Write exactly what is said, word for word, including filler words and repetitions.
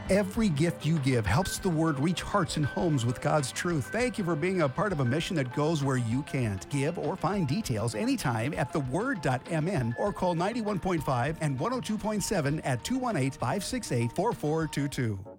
Every gift you give helps the Word reach hearts and homes with God's truth. Thank you for being a part of a mission that goes where you can't. Give or find details anytime at the word dot m n or call ninety-one point five and one oh two point seven at two one eight, five six eight, four four two two.